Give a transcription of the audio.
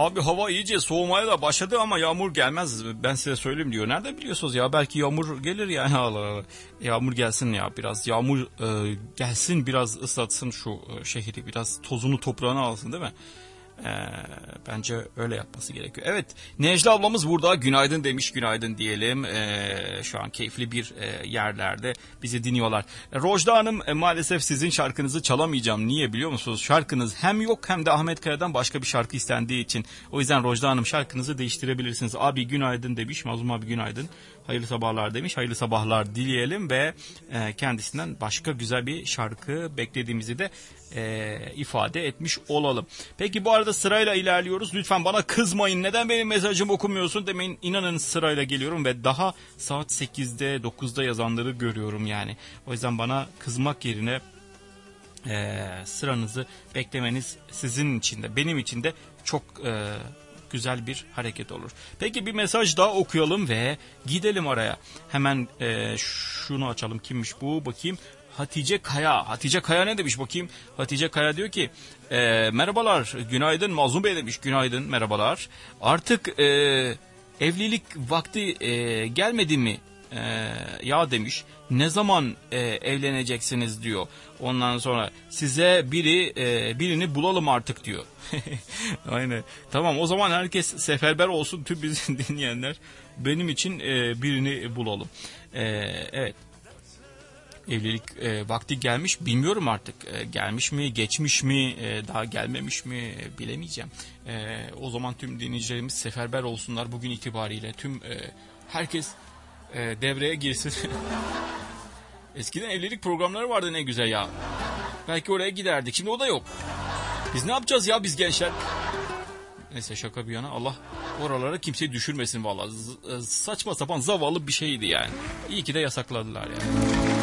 Abi hava iyice soğumaya da başladı ama yağmur gelmez. Ben size söyleyeyim diyor. Nerede biliyorsunuz ya? Belki yağmur gelir yani. Allah Allah. Yağmur gelsin ya biraz. Yağmur gelsin biraz ıslatsın şu şehri. Biraz tozunu toprağını alsın değil mi? Bence öyle yapması gerekiyor. Evet, Necla ablamız burada. Günaydın demiş, günaydın diyelim. Şu an keyifli bir yerlerde bizi dinliyorlar. Rojda Hanım, maalesef sizin şarkınızı çalamayacağım. Niye biliyor musunuz? Şarkınız hem yok hem de Ahmet Kaya'dan başka bir şarkı istendiği için. O yüzden Rojda Hanım şarkınızı değiştirebilirsiniz. Abi günaydın demiş, Mazlum abi günaydın. Hayırlı sabahlar demiş. Hayırlı sabahlar dileyelim ve kendisinden başka güzel bir şarkı beklediğimizi de ifade etmiş olalım. Peki bu arada sırayla ilerliyoruz. Lütfen bana kızmayın. Neden benim mesajımı okumuyorsun demeyin. İnanın sırayla geliyorum ve daha saat 8'de 9'da yazanları görüyorum yani. O yüzden bana kızmak yerine sıranızı beklemeniz sizin için de benim için de çok güzel bir hareket olur. Peki bir mesaj daha okuyalım ve gidelim araya. Hemen şunu açalım. Kimmiş bu? Bakayım. Hatice Kaya. Hatice Kaya ne demiş bakayım? Hatice Kaya diyor ki merhabalar, günaydın Mazlum Bey demiş. Günaydın, merhabalar. Artık evlilik vakti gelmedi mi? Ya demiş. Ne zaman evleneceksiniz diyor. Ondan sonra size birini bulalım artık diyor. Aynen. Tamam, o zaman herkes seferber olsun, tüm bizi dinleyenler. Benim için birini bulalım. Evet. Evlilik vakti gelmiş, bilmiyorum artık gelmiş mi, geçmiş mi, daha gelmemiş mi bilemeyeceğim. O zaman tüm dinleyicilerimiz seferber olsunlar bugün itibariyle. Tüm herkes devreye girsin. Eskiden evlilik programları vardı, ne güzel ya. Belki oraya giderdik, şimdi o da yok. Biz ne yapacağız ya biz gençler? Neyse, şaka bir yana, Allah oralara kimseyi düşürmesin vallahi. Saçma sapan zavallı bir şeydi yani. İyi ki de yasakladılar yani.